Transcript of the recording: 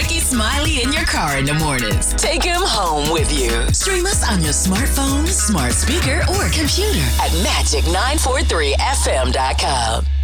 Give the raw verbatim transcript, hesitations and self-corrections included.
Ricky Smiley in your car in the mornings. Take him home with you. Stream us on your smartphone, smart speaker, or computer at magic nine four three F M dot com.